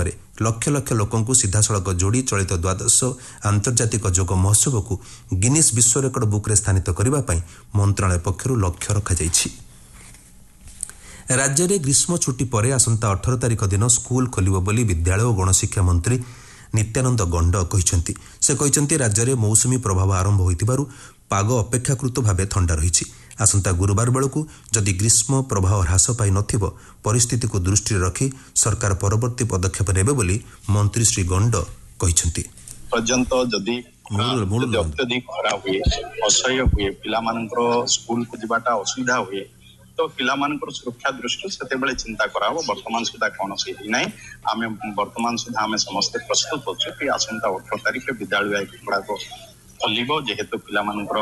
ମାଧ୍ୟମରେ ଲକ୍ଷ ଲକ୍ଷ ଲୋକଙ୍କୁ ସିଧାସଳଖ ଯୋଡ଼ି ଚଳିତ ଦ୍ୱାଦଶ ଆନ୍ତର୍ଜାତିକ ଯୋଗ ମହୋତ୍ସବକୁ ଗିନିସ୍ ବିଶ୍ୱ ରେକର୍ଡ ବୁକ୍ରେ ସ୍ଥାନିତ କରିବା ପାଇଁ ମନ୍ତ୍ରଣାଳୟ ପକ୍ଷରୁ ଲକ୍ଷ୍ୟ ରଖାଯାଇଛି। ରାଜ୍ୟରେ ଗ୍ରୀଷ୍ମ ଛୁଟି ପରେ ଆସନ୍ତା 18 ତାରିଖ ଦିନ ସ୍କୁଲ ଖୋଲିବ ବୋଲି ବିଦ୍ୟାଳୟ ଓ ଗଣଶିକ୍ଷା ମନ୍ତ୍ରୀ ନିତ୍ୟାନନ୍ଦ ଗଣ୍ଡ କହିଛନ୍ତି। ସେ କହିଛନ୍ତି ରାଜ୍ୟରେ ମୌସୁମୀ ପ୍ରଭାବ ଆରମ୍ଭ ହୋଇଥିବାରୁ ପାଗ ଅପେକ୍ଷାକୃତ ଭାବେ ଥଣ୍ଡା ରହିଛି। ଆସନ୍ତା ଗୁରୁବାର ବେଳକୁ ଯଦି ଗ୍ରୀଷ୍ମ ପ୍ରବାହ ହ୍ରାସ ପାଇ ନଥିବ ପରିସ୍ଥିତିକୁ ଦୃଷ୍ଟିରେ ରଖି ସରକାର ପରବର୍ତ୍ତୀ ପଦକ୍ଷେପ ନେବେ ବୋଲି ମନ୍ତ୍ରୀ ଶ୍ରୀ ଗଣ୍ଡ କହିଛନ୍ତି। ପର୍ଯ୍ୟନ୍ତ ଯଦି ଅତ୍ୟଧିକ ଖରା ହୁଏ, ଅସହ୍ୟ ହୁଏ, ପିଲାମାନଙ୍କର ସ୍କୁଲକୁ ଯିବାଟା ଅସୁବିଧା ହୁଏ ତ ପିଲାମାନଙ୍କର ସୁରକ୍ଷା ଦୃଷ୍ଟିରୁ ସେତେବେଳେ ଚିନ୍ତା କରାହବ। ବର୍ତ୍ତମାନ ସୁଦ୍ଧା କୌଣସି ନାହିଁ। ବର୍ତ୍ତମାନ ସୁଦ୍ଧା ଆମେ ସମସ୍ତେ ପ୍ରସ୍ତୁତ ଅଛୁ କି ଆସନ୍ତା 18 ତାରିଖ ବିଦ୍ୟାଳୟ ଗୁଡ଼ାକ ଖୋଲିବ ଯେହେତୁ ପିଲାମାନଙ୍କର।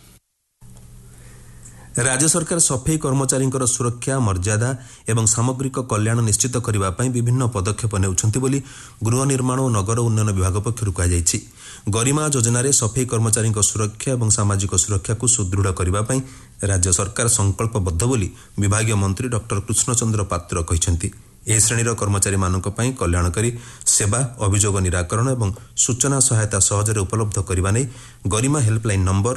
ରାଜ୍ୟ ସରକାର ସଫେଇ କର୍ମଚାରୀଙ୍କର ସୁରକ୍ଷା ମର୍ଯ୍ୟାଦା ଏବଂ ସାମଗ୍ରିକ କଲ୍ୟାଣ ନିଶ୍ଚିତ କରିବା ପାଇଁ ବିଭିନ୍ନ ପଦକ୍ଷେପ ନେଉଛନ୍ତି ବୋଲି ଗୃହ ନିର୍ମାଣ ଓ ନଗର ଉନ୍ନୟନ ବିଭାଗ ପକ୍ଷରୁ କୁହାଯାଇଛି। ଗରିମା ଯୋଜନାରେ ସଫେଇ କର୍ମଚାରୀଙ୍କ ସୁରକ୍ଷା ଏବଂ ସାମାଜିକ ସୁରକ୍ଷାକୁ ସୁଦୃଢ଼ କରିବା ପାଇଁ ରାଜ୍ୟ ସରକାର ସଂକଳ୍ପବଦ୍ଧ ବୋଲି ବିଭାଗୀୟ ମନ୍ତ୍ରୀ ଡକ୍ଟର କୃଷ୍ଣଚନ୍ଦ୍ର ପାତ୍ର କହିଛନ୍ତି। ଏହି ଶ୍ରେଣୀର କର୍ମଚାରୀମାନଙ୍କ ପାଇଁ କଲ୍ୟାଣକାରୀ ସେବା, ଅଭିଯୋଗ ନିରାକରଣ ଏବଂ ସୂଚନା ସହାୟତା ସହଜରେ ଉପଲବ୍ଧ କରିବା ନେଇ ଗରିମା ହେଲ୍ପଲାଇନ୍ ନମ୍ବର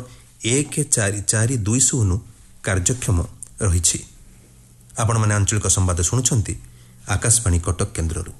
14420 କାର୍ଯ୍ୟକ୍ଷମ ରହିଛି। ଆପଣମାନେ ଆଞ୍ଚଳିକ ସମ୍ବାଦ ଶୁଣୁଛନ୍ତି ଆକାଶବାଣୀ କଟକ କେନ୍ଦ୍ରରୁ।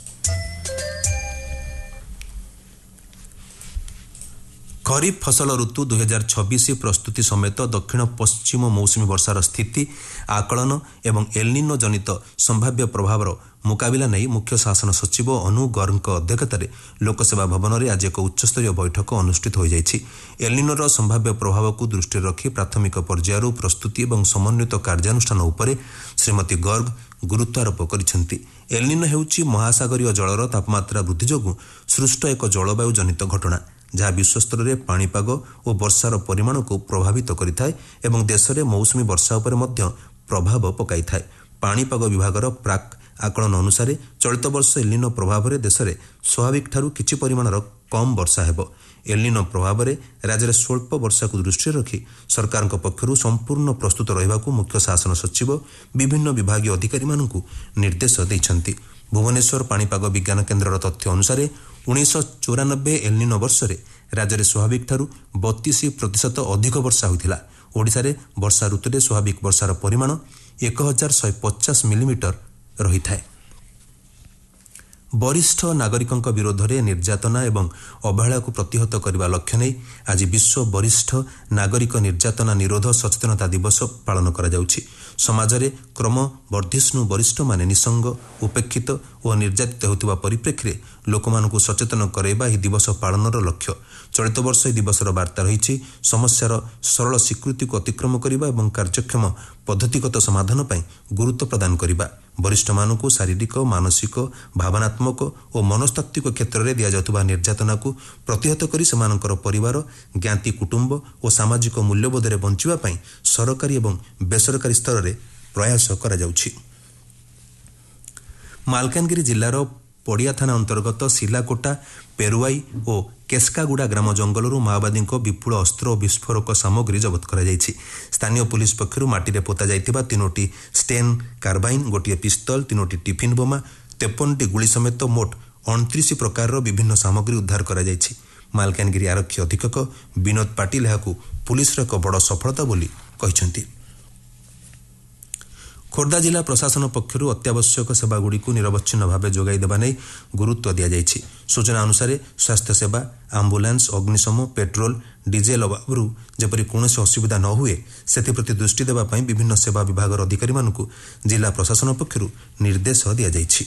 ଖରିଫ ଫସଲ ଋତୁ 2026 ପ୍ରସ୍ତୁତି ସମେତ ଦକ୍ଷିଣ ପଶ୍ଚିମ ମୌସୁମୀ ବର୍ଷାର ସ୍ଥିତି ଆକଳନ ଏବଂ ଏଲ୍‌ନିନୋ ଜନିତ ସମ୍ଭାବ୍ୟ ପ୍ରଭାବର ମୁକାବିଲା ନେଇ ମୁଖ୍ୟ ଶାସନ ସଚିବ ଅନୁ ଗର୍ଗଙ୍କ ଅଧ୍ୟକ୍ଷତାରେ ଲୋକସେବା ଭବନରେ ଆଜି ଏକ ଉଚ୍ଚସ୍ତରୀୟ ବୈଠକ ଅନୁଷ୍ଠିତ ହୋଇଯାଇଛି। ଏଲ୍‌ନିନୋର ସମ୍ଭାବ୍ୟ ପ୍ରଭାବକୁ ଦୃଷ୍ଟିରେ ରଖି ପ୍ରାଥମିକ ପର୍ଯ୍ୟାୟରୁ ପ୍ରସ୍ତୁତି ଏବଂ ସମନ୍ୱିତ କାର୍ଯ୍ୟାନୁଷ୍ଠାନ ଉପରେ ଶ୍ରୀମତୀ ଗର୍ଗ ଗୁରୁତ୍ୱାରୋପ କରିଛନ୍ତି। ଏଲ୍‌ନିନୋ ହେଉଛି ମହାସାଗରୀୟ ଜଳର ତାପମାତ୍ରା ବୃଦ୍ଧି ଯୋଗୁଁ ସୃଷ୍ଟ ଏକ ଜଳବାୟୁ ଜନିତ ଘଟଣା ଯାହା ବିଶ୍ୱସ୍ତରରେ ପାଣିପାଗ ଓ ବର୍ଷାର ପରିମାଣକୁ ପ୍ରଭାବିତ କରିଥାଏ ଏବଂ ଦେଶରେ ମୌସୁମୀ ବର୍ଷା ଉପରେ ମଧ୍ୟ ପ୍ରଭାବ ପକାଇଥାଏ। ପାଣିପାଗ ବିଭାଗର ପ୍ରାକ୍ ଆକଳନ ଅନୁସାରେ ଚଳିତ ବର୍ଷ ଏଲ୍‌ନିନୋ ପ୍ରଭାବରେ ଦେଶରେ ସ୍ୱାଭାବିକଠାରୁ କିଛି ପରିମାଣର କମ୍ ବର୍ଷା ହେବ। ଏଲ୍‌ନିନୋ ପ୍ରଭାବରେ ରାଜ୍ୟରେ ସ୍ୱଳ୍ପ ବର୍ଷାକୁ ଦୃଷ୍ଟିରେ ରଖି ସରକାରଙ୍କ ପକ୍ଷରୁ ସମ୍ପୂର୍ଣ୍ଣ ପ୍ରସ୍ତୁତ ରହିବାକୁ ମୁଖ୍ୟ ଶାସନ ସଚିବ ବିଭିନ୍ନ ବିଭାଗୀୟ ଅଧିକାରୀମାନଙ୍କୁ ନିର୍ଦ୍ଦେଶ ଦେଇଛନ୍ତି। ଭୁବନେଶ୍ୱର ପାଣିପାଗ ବିଜ୍ଞାନ କେନ୍ଦ୍ରର ତଥ୍ୟ ଅନୁସାରେ 1994 ଏଲ୍‌ନିନୋ ବର୍ଷରେ ରାଜ୍ୟରେ ସ୍ୱାଭାବିକଠାରୁ 32% ଅଧିକ ବର୍ଷା ହୋଇଥିଲା। ଓଡ଼ିଶାରେ ବର୍ଷା ଋତୁରେ ସ୍ୱାଭାବିକ ବର୍ଷାର ପରିମାଣ 1150 ମିଲିମିଟର ରହିଥାଏ। ବରିଷ୍ଠ ନାଗରିକଙ୍କ ବିରୋଧରେ ନିର୍ଯାତନା ଏବଂ ଅବହେଳାକୁ ପ୍ରତିହତ କରିବା ଲକ୍ଷ୍ୟ ନେଇ ଆଜି ବିଶ୍ୱ ବରିଷ୍ଠ ନାଗରିକ ନିର୍ଯାତନା ନିରୋଧ ସଚେତନତା ଦିବସ ପାଳନ କରାଯାଉଛି। ସମାଜରେ କ୍ରମବର୍ଦ୍ଧିଷ୍ଣୁ ବରିଷ୍ଠମାନେ ନିଃସଙ୍ଗ, ଉପେକ୍ଷିତ ଓ ନିର୍ଯାତିତ ହେଉଥିବା ପରିପ୍ରେକ୍ଷୀରେ ଲୋକମାନଙ୍କୁ ସଚେତନ କରାଇବା ଏହି ଦିବସ ପାଳନର ଲକ୍ଷ୍ୟ। ଚଳିତ ବର୍ଷ ଏହି ଦିବସର ବାର୍ତ୍ତା ରହିଛି ସମସ୍ୟାର ସରଳ ସ୍ୱୀକୃତିକୁ ଅତିକ୍ରମ କରିବା ଏବଂ କାର୍ଯ୍ୟକ୍ଷମ ପଦ୍ଧତିଗତ ସମାଧାନ ପାଇଁ ଗୁରୁତ୍ୱ ପ୍ରଦାନ କରିବା। ବରିଷ୍ଠମାନଙ୍କୁ ଶାରୀରିକ, ମାନସିକ, ଭାବନାତ୍ମକ ଓ ମନସ୍ତାତ୍ତ୍ୱିକ କ୍ଷେତ୍ରରେ ଦିଆଯାଉଥିବା ନିର୍ଯାତନାକୁ ପ୍ରତିହତ କରି ସେମାନଙ୍କର ପରିବାର, ଜ୍ଞାତି କୁଟୁମ୍ବ ଓ ସାମାଜିକ ମୂଲ୍ୟବୋଧରେ ବଞ୍ଚିବା ପାଇଁ ସରକାରୀ ଏବଂ ବେସରକାରୀ ସ୍ତରରେ ପ୍ରୟାସ କରାଯାଉଛି। ମାଲକାନଗିରି ଜିଲ୍ଲାର ପଡ଼ିଆ ଥାନା ଅନ୍ତର୍ଗତ ଶିଲାକୋଟା, ପେରୁଆଇ ଓ କେସ୍କାଗୁଡ଼ା ଗ୍ରାମ ଜଙ୍ଗଲରୁ ମାଓବାଦୀଙ୍କ ବିପୁଳ ଅସ୍ତ୍ର ଓ ବିସ୍ଫୋରକ ସାମଗ୍ରୀ ଜବତ କରାଯାଇଛି। ସ୍ଥାନୀୟ ପୁଲିସ୍ ପକ୍ଷରୁ ମାଟିରେ ପୋତା ଯାଇଥିବା 3ଟି ଷ୍ଟେନ୍ କାର୍ବାଇନ୍, ଗୋଟିଏ ପିସ୍ତଲ, 3ଟି ଟିଫିନ୍ ବୋମା, 53ଟି ଗୁଳି ସମେତ ମୋଟ 29 ପ୍ରକାରର ବିଭିନ୍ନ ସାମଗ୍ରୀ ଉଦ୍ଧାର କରାଯାଇଛି। ମାଲକାନଗିରି ଆରକ୍ଷୀ ଅଧୀକ୍ଷକ ବିନୋଦ ପାଟିଲ ଏହାକୁ ପୁଲିସର ଏକ ବଡ଼ ସଫଳତା ବୋଲି କହିଛନ୍ତି। ଖୋର୍ଦ୍ଧା ଜିଲ୍ଲା ପ୍ରଶାସନ ପକ୍ଷରୁ ଅତ୍ୟାବଶ୍ୟକ ସେବାଗୁଡ଼ିକୁ ନିରବଚ୍ଛିନ୍ନ ଭାବେ ଯୋଗାଇ ଦେବା ନେଇ ଗୁରୁତ୍ୱ ଦିଆଯାଇଛି। ସୂଚନା ଅନୁସାରେ ସ୍ୱାସ୍ଥ୍ୟସେବା, ଆମ୍ବୁଲାନ୍ସ, ଅଗ୍ନିଶମ, ପେଟ୍ରୋଲ, ଡିଜେଲ ଅଭାବରୁ ଯେପରି କୌଣସି ଅସୁବିଧା ନ ହୁଏ ସେଥିପ୍ରତି ଦୃଷ୍ଟି ଦେବା ପାଇଁ ବିଭିନ୍ନ ସେବା ବିଭାଗର ଅଧିକାରୀମାନଙ୍କୁ ଜିଲ୍ଲା ପ୍ରଶାସନ ପକ୍ଷରୁ ନିର୍ଦ୍ଦେଶ ଦିଆଯାଇଛି।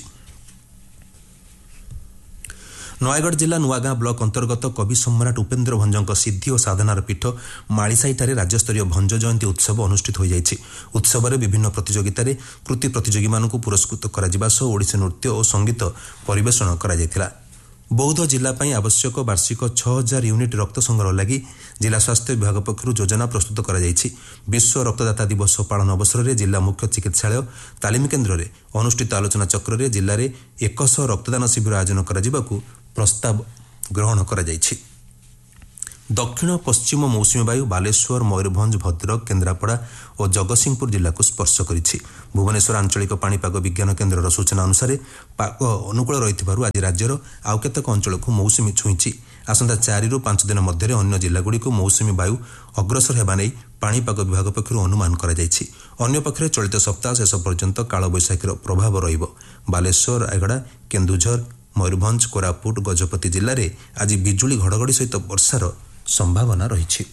ନୟାଗଡ଼ ଜିଲ୍ଲା ନୂଆଗାଁ ବ୍ଲକ ଅନ୍ତର୍ଗତ କବି ସମ୍ରାଟ ଉପେନ୍ଦ୍ର ଭଞ୍ଜଙ୍କ ସିଦ୍ଧି ଓ ସାଧନାର ପୀଠ ମାଳିସାହିଠାରେ ରାଜ୍ୟସ୍ତରୀୟ ଭଞ୍ଜ ଜୟନ୍ତୀ ଉତ୍ସବ ଅନୁଷ୍ଠିତ ହୋଇଯାଇଛି। ଉତ୍ସବରେ ବିଭିନ୍ନ ପ୍ରତିଯୋଗିତାରେ କୃତି ପ୍ରତିଯୋଗୀମାନଙ୍କୁ ପୁରସ୍କୃତ କରାଯିବା ସହ ଓଡ଼ିଶୀ ନୃତ୍ୟ ଓ ସଙ୍ଗୀତ ପରିବେଷଣ କରାଯାଇଥିଲା। ବୌଦ୍ଧ ଜିଲ୍ଲା ପାଇଁ ଆବଶ୍ୟକ ବାର୍ଷିକ 6000 ୟୁନିଟ୍ ରକ୍ତ ସଂଗ୍ରହ ଲାଗି ଜିଲ୍ଲା ସ୍ୱାସ୍ଥ୍ୟ ବିଭାଗ ପକ୍ଷରୁ ଯୋଜନା ପ୍ରସ୍ତୁତ କରାଯାଇଛି। ବିଶ୍ୱ ରକ୍ତଦାତା ଦିବସ ପାଳନ ଅବସରରେ ଜିଲ୍ଲା ମୁଖ୍ୟ ଚିକିତ୍ସାଳୟ ତାଲିମ କେନ୍ଦ୍ରରେ ଅନୁଷ୍ଠିତ ଆଲୋଚନା ଚକ୍ରରେ ଜିଲ୍ଲାରେ 100 ରକ୍ତଦାନ ଶିବିର ଆୟୋଜନ କରାଯିବାକୁ ପ୍ରସ୍ତାବ ଗ୍ରହଣ କରାଯାଇଛି। ଦକ୍ଷିଣ ପଶ୍ଚିମ ମୌସୁମୀ ବାୟୁ ବାଲେଶ୍ୱର, ମୟୂରଭଞ୍ଜ, ଭଦ୍ରକ, କେନ୍ଦ୍ରାପଡ଼ା ଓ ଜଗତସିଂହପୁର ଜିଲ୍ଲାକୁ ସ୍ପର୍ଶ କରିଛି। ଭୁବନେଶ୍ୱର ଆଞ୍ଚଳିକ ପାଣିପାଗ ବିଜ୍ଞାନ କେନ୍ଦ୍ରର ସୂଚନା ଅନୁସାରେ ପାଗ ଅନୁକୂଳ ରହିଥିବାରୁ ଆଜି ରାଜ୍ୟର ଆଉ କେତେକ ଅଞ୍ଚଳକୁ ମୌସୁମୀ ଛୁଇଁଛି। ଆସନ୍ତା 4ରୁ 5 ଦିନ ମଧ୍ୟରେ ଅନ୍ୟ ଜିଲ୍ଲାଗୁଡ଼ିକୁ ମୌସୁମୀ ବାୟୁ ଅଗ୍ରସର ହେବା ନେଇ ପାଣିପାଗ ବିଭାଗ ପକ୍ଷରୁ ଅନୁମାନ କରାଯାଇଛି। ଅନ୍ୟପକ୍ଷରେ ଚଳିତ ସପ୍ତାହ ଶେଷ ପର୍ଯ୍ୟନ୍ତ କାଳବୈଶାଖୀର ପ୍ରଭାବ ରହିବ। ବାଲେଶ୍ୱର, ରାୟଗଡ଼ା, କେନ୍ଦୁଝର, ମୟୂରଭଞ୍ଜ, କୋରାପୁଟ, ଗଜପତି ଜିଲ୍ଲାରେ ଆଜି ବିଜୁଳି ଘଡ଼ଘଡ଼ି ସହିତ ବର୍ଷାର ସମ୍ଭାବନା ରହିଛି।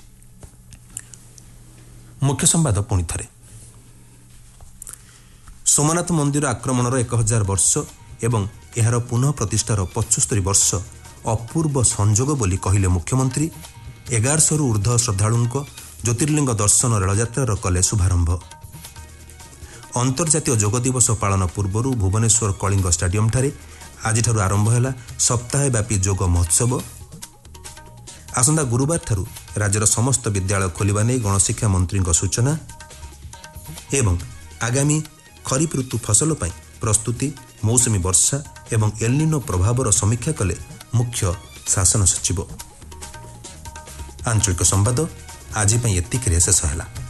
ମୁଖ୍ୟ ସମ୍ବାଦ ପୁଣି ଥରେ। ସୋମନାଥ ମନ୍ଦିର ଆକ୍ରମଣର 1000 ବର୍ଷ ଏବଂ ଏହାର ପୁନଃ ପ୍ରତିଷ୍ଠାର 75 ବର୍ଷ ଅପୂର୍ବ ସଂଯୋଗ ବୋଲି କହିଲେ ମୁଖ୍ୟମନ୍ତ୍ରୀ। 1100ରୁ ଊର୍ଦ୍ଧ୍ୱ ଶ୍ରଦ୍ଧାଳୁଙ୍କ ଜ୍ୟୋତିର୍ଲିଙ୍ଗ ଦର୍ଶନ ରେଳଯାତ୍ରାର କଲେ ଶୁଭାରମ୍ଭ। ଅନ୍ତର୍ଜାତୀୟ ଯୋଗ ଦିବସ ପାଳନ ପୂର୍ବରୁ ଭୁବନେଶ୍ୱର କଳିଙ୍ଗ ଷ୍ଟାଡିୟମଠାରେ ଆଜିଠାରୁ ଆରମ୍ଭ ହେଲା ସପ୍ତାହେ ବ୍ୟାପୀ ଯୋଗ ମହୋତ୍ସବ। ଆସନ୍ତା ଗୁରୁବାରଠାରୁ ରାଜ୍ୟର ସମସ୍ତ ବିଦ୍ୟାଳୟ ଖୋଲିବା ନେଇ ଗଣଶିକ୍ଷା ମନ୍ତ୍ରୀଙ୍କ ସୂଚନା ଏବଂ ଆଗାମୀ ଖରିଫ ଋତୁ ଫସଲ ପାଇଁ ପ୍ରସ୍ତୁତି, ମୌସୁମୀ ବର୍ଷା ଏବଂ ଏଲ୍‌ନିନୋ ପ୍ରଭାବର ସମୀକ୍ଷା କଲେ ମୁଖ୍ୟ ଶାସନ ସଚିବ। ଆଞ୍ଚଳିକ ସମ୍ବାଦ ଆଜି ପାଇଁ ଏତିକିରେ ଶେଷ ହେଲା।